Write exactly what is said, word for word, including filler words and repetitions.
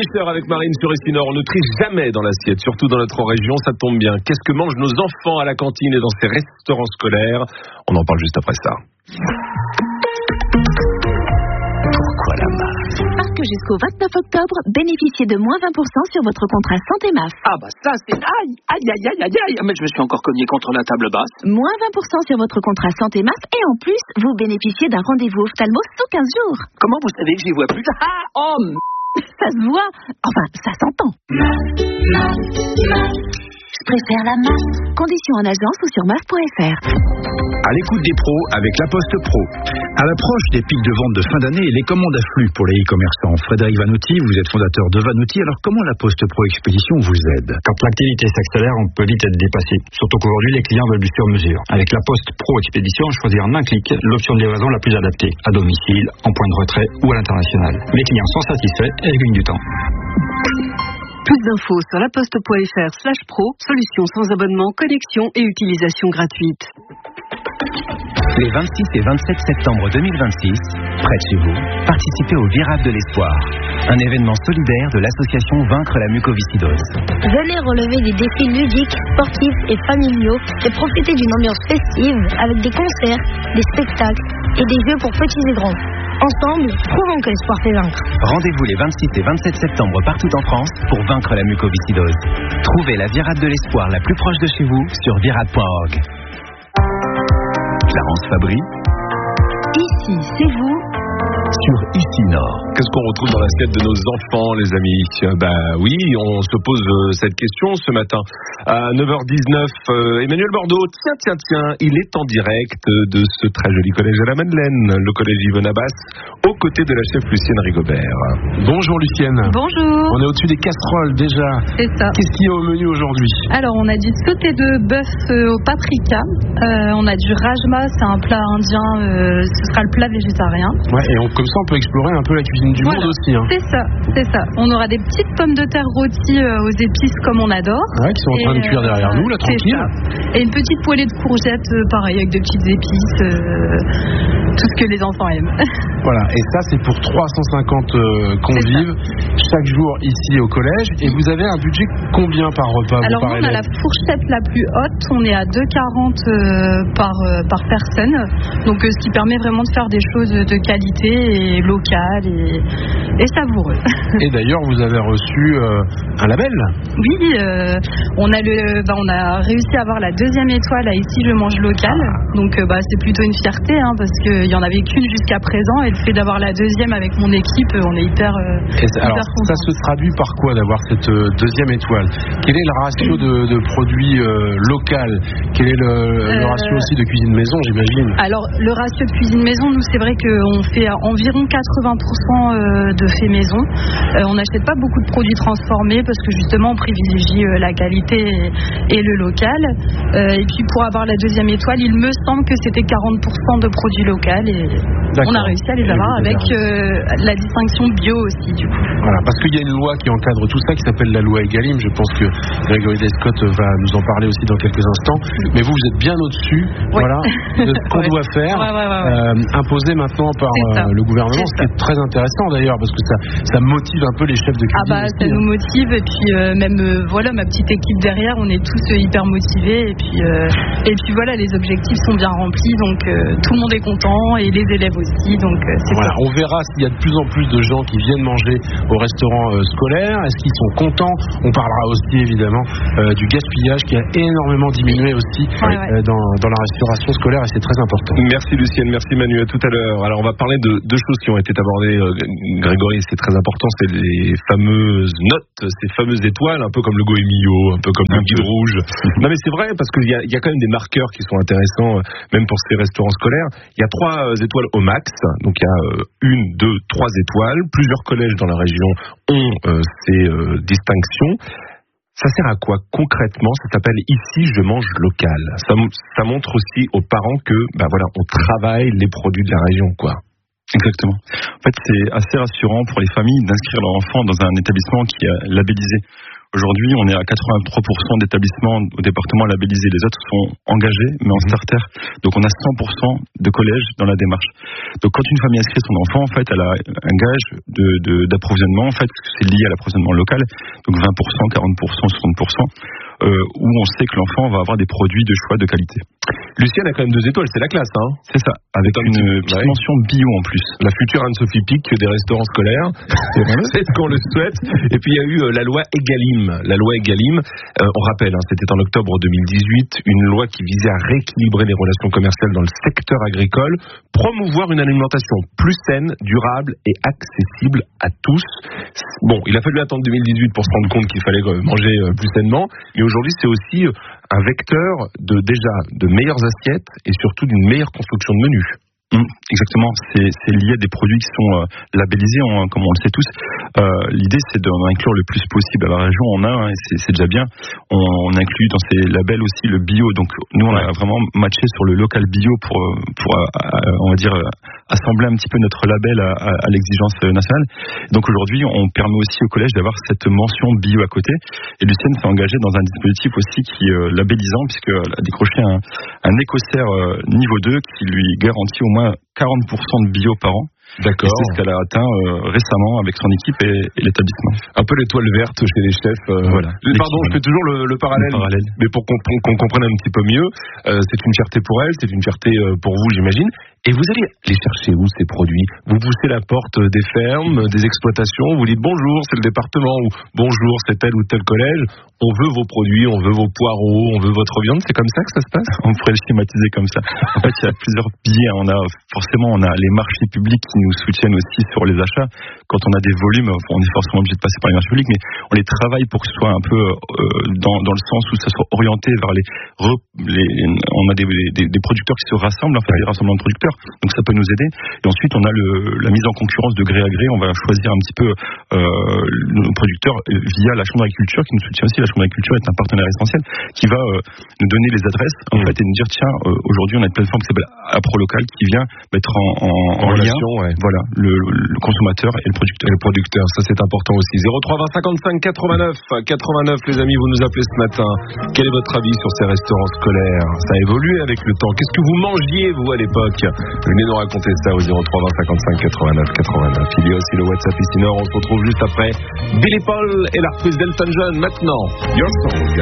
Tricheur avec Marine sur Essinor. On ne triche jamais dans l'assiette, surtout dans notre région, ça tombe bien. Qu'est-ce que mangent nos enfants à la cantine et dans ces restaurants scolaires? On en parle juste après ça. Pourquoi la M A F? Parce que jusqu'au vingt-neuf octobre, bénéficiez de moins vingt pour cent sur votre contrat santé M A F. Ah bah ça c'est... Aïe, aïe, aïe, aïe, aïe, aïe. Mais je me suis encore cogné contre la table basse. Moins vingt pour cent sur votre contrat santé M A F et en plus, vous bénéficiez d'un rendez-vous ophtalmo sous quinze jours. Comment vous savez que j'y vois plus? Ah, oh m... Ça se voit. Enfin, ça s'entend. Je préfère la M A F. Conditions en agence ou sur M A F point F R. À l'écoute des pros avec La Poste Pro. À l'approche des pics de vente de fin d'année, les commandes affluent pour les e-commerçants. Frédéric Vanotti, vous êtes fondateur de Vanotti. Alors comment La Poste Pro Expédition vous aide? Quand l'activité s'accélère, on peut vite être dépassé. Surtout qu'aujourd'hui, les clients veulent du sur-mesure. Avec La Poste Pro Expédition, choisir en un clic l'option de livraison la plus adaptée. À domicile, en point de retrait ou à l'international. Les clients sont satisfaits et gagnent du temps. Plus d'infos sur laposte.fr slash pro, solution sans abonnement, connexion et utilisation gratuite. Les vingt-six et vingt-sept septembre deux mille vingt-six, près de chez vous, participez au Virage de l'Espoir, un événement solidaire de l'association Vaincre la mucoviscidose. Venez relever des défis ludiques, sportifs et familiaux et profiter d'une ambiance festive avec des concerts, des spectacles et des jeux pour petits et grands. Ensemble, prouvons que l'espoir fait vaincre. Rendez-vous les vingt-six et vingt-sept septembre partout en France pour vaincre la mucoviscidose. Trouvez la Virade de l'Espoir la plus proche de chez vous sur virade point org. Clarence Fabry. Ici, c'est vous. Sur Ici Nord. Qu'est-ce qu'on retrouve dans l'assiette de nos enfants, les amis? Bah oui, on se pose cette question ce matin. À neuf heures dix-neuf, euh, Emmanuel Bordeaux, tiens, tiens, tiens, il est en direct de ce très joli collège à la Madeleine, le collège Yvonne Abbas, aux côtés de la chef Lucienne Rigobert. Bonjour Lucienne. Bonjour. On est au-dessus des casseroles déjà. C'est ça. Qu'est-ce qu'il y a au menu aujourd'hui? Alors, on a du sauté de bœuf au paprika, euh, on a du rajma, c'est un plat indien, euh, ce sera le plat végétarien. Ouais, et on, comme ça on peut explorer un peu la cuisine du voilà. monde aussi. Hein. C'est ça, c'est ça. On aura des petites pommes de terre rôties euh, aux épices comme on adore. Ouais, qui sont en train de cuire derrière euh, nous, là, tranquille. Ça. Et une petite poêlée de courgettes, euh, pareil, avec de petites épices, euh, tout ce que les enfants aiment. Voilà, et ça c'est pour trois cent cinquante euh, convives chaque jour ici au collège. Et vous avez un budget combien par repas? Alors par nous, on a la fourchette la plus haute, on est à deux euros quarante euh, par, euh, par personne. Donc euh, ce qui permet vraiment de faire des choses de qualité et locales et, et savoureuses. Et d'ailleurs vous avez reçu euh, un label? Oui, euh, on, a le, bah, on a réussi à avoir la deuxième étoile à Ici je mange local. Donc euh, bah, c'est plutôt une fierté hein, parce qu'il n'y en avait qu'une jusqu'à présent. Et le fait d'avoir la deuxième avec mon équipe, on est hyper, euh, et hyper alors, content. Ça se traduit par quoi d'avoir cette euh, deuxième étoile? Quel est le ratio de, de produits euh, local? Quel est le, euh, le ratio aussi de cuisine maison, j'imagine? Alors, le ratio de cuisine maison, nous, c'est vrai qu'on fait environ quatre-vingts pour cent de fait maison. Euh, on n'achète pas beaucoup de produits transformés parce que justement, on privilégie euh, la qualité et, et le local. Euh, et puis, pour avoir la deuxième étoile, il me semble que c'était quarante pour cent de produits locaux et D'accord. on a réussi à les avoir avec euh, la distinction bio aussi, du coup. Voilà, parce qu'il y a une loi qui encadre tout ça qui s'appelle la loi Egalim. Je pense que Grégory Descott va nous en parler aussi dans quelques instants. Mais vous, vous êtes bien au-dessus, ouais. voilà, de ce qu'on ouais. doit faire, ouais, ouais, ouais, ouais. Euh, imposé maintenant par euh, le gouvernement, ce qui est très intéressant d'ailleurs, parce que ça, ça motive un peu les chefs de cuisine. Ah bah, aussi, ça hein. nous motive, et puis euh, même, euh, voilà, ma petite équipe derrière, on est tous euh, hyper motivés, et puis, euh, et puis voilà, les objectifs sont bien remplis, donc euh, tout le monde est content, et les élèves aussi, donc euh, c'est voilà, ça. on verra s'il y a de plus en plus de gens qui viennent manger au restaurant euh, scolaire. Est-ce qu'ils sont contents? On parlera aussi évidemment euh, du gaspillage qui a énormément diminué aussi ouais, ouais. Euh, dans, dans la restauration scolaire, et c'est très important. Merci Lucienne, merci Manu, à tout à l'heure. Alors on va parler de deux choses qui ont été abordées, euh, Grégory, c'est très important, c'est les fameuses notes, ces fameuses étoiles, un peu comme le Goemio, un peu comme le guide rouge. Non mais c'est vrai, parce qu'il y a, il y a quand même des marqueurs qui sont intéressants, euh, même pour ces restaurants scolaires. Il y a trois euh, étoiles au max, donc il y a euh, une, deux, trois étoiles. Plusieurs collèges dans la région ont euh, ces euh, distinctions. Ça sert à quoi concrètement? Ça s'appelle Ici je mange local. Ça, ça montre aussi aux parents que, ben voilà, on travaille les produits de la région, quoi. Exactement. En fait, c'est assez rassurant pour les familles d'inscrire leur enfant dans un établissement qui est labellisé. Aujourd'hui, on est à quatre-vingt-trois pour cent d'établissements au département labellisés. Les autres sont engagés, mais en starter. Donc, on a cent pour cent de collèges dans la démarche. Donc, quand une famille inscrit son enfant, en fait, elle a un gage de, de, d'approvisionnement, en fait, parce que c'est lié à l'approvisionnement local. Donc, vingt pour cent, quarante pour cent, soixante pour cent, euh, où on sait que l'enfant va avoir des produits de choix de qualité. Lucienne a quand même deux étoiles, c'est la classe, hein. C'est ça, avec une petite ouais. mention bio en plus. La future Anne-Sophie Pic des restaurants scolaires, c'est ce qu'on le souhaite. Et puis il y a eu euh, la loi Egalim. La loi Egalim, euh, on rappelle, hein, c'était en octobre deux mille dix-huit, une loi qui visait à rééquilibrer les relations commerciales dans le secteur agricole, promouvoir une alimentation plus saine, durable et accessible à tous. Bon, il a fallu attendre deux mille dix-huit pour se rendre compte qu'il fallait euh, manger euh, plus sainement, mais aujourd'hui c'est aussi euh, un vecteur de déjà de meilleures assiettes et surtout d'une meilleure construction de menus. Mmh, exactement, c'est, c'est lié à des produits qui sont euh, labellisés, on, comme on le sait tous. Euh, l'idée, c'est d'en inclure le plus possible. À la région, on a, hein, et c'est, c'est déjà bien. On, on inclut dans ces labels aussi le bio. Donc, nous, on ouais. a vraiment matché sur le local bio pour, pour euh, on va dire, assembler un petit peu notre label à, à, à l'exigence nationale. Donc, aujourd'hui, on permet aussi au collège d'avoir cette mention bio à côté. Et Lucienne s'est engagée dans un dispositif aussi qui est euh, labellisant, puisqu'elle a décroché un, un écossaire euh, niveau deux qui lui garantit au moins quarante pour cent de bio par an. D'accord. Et c'est ce qu'elle a atteint euh, récemment avec son équipe et, et l'établissement. Un peu l'étoile verte chez les chefs. Euh, voilà. Pardon, je fais toujours le, le, parallèle, le parallèle. Mais pour qu'on, qu'on comprenne un petit peu mieux, euh, c'est une fierté pour elle, c'est une fierté euh, pour vous, j'imagine. Et vous allez les chercher où ces produits? Vous poussez la porte des fermes, des exploitations, vous dites bonjour, c'est le département, ou bonjour, c'est tel ou tel collège. On veut vos produits, on veut vos poireaux, on veut votre viande. C'est comme ça que ça se passe? On pourrait le schématiser comme ça. En fait, il y a plusieurs biais. On a forcément, on a les marchés publics qui nous soutiennent aussi sur les achats. Quand on a des volumes, on est forcément obligé de passer par les marchés publics, mais on les travaille pour que ce soit un peu euh, dans, dans le sens où ça soit orienté vers les, les on a des, des, des producteurs qui se rassemblent, en fait, des rassemblements de producteurs. Donc ça peut nous aider. Et ensuite, on a le, la mise en concurrence de gré à gré. On va choisir un petit peu euh, nos producteurs via la Chambre d'agriculture qui nous soutient aussi. La Chambre d'agriculture est un partenaire essentiel qui va euh, nous donner les adresses en mmh. fait, et nous dire tiens, euh, aujourd'hui, on a une plateforme qui s'appelle AproLocal qui vient mettre en, en, en, en lien ouais. voilà, le, le consommateur et le producteur. Et le producteur, ça c'est important aussi. zéro trois vingt cinquante-cinq quatre-vingt-neuf quatre-vingt-neuf, les amis, vous nous appelez ce matin. Quel est votre avis sur ces restaurants scolaires? Ça a évolué avec le temps. Qu'est-ce que vous mangiez, vous, à l'époque? Venez nous raconter ça au zéro trois vingt cinquante-cinq quatre-vingt-neuf quatre-vingt-neuf. Il y a aussi le WhatsApp ici Nord. On se retrouve juste après Billy Paul et la reprise d'Elton John. Maintenant, Your Song.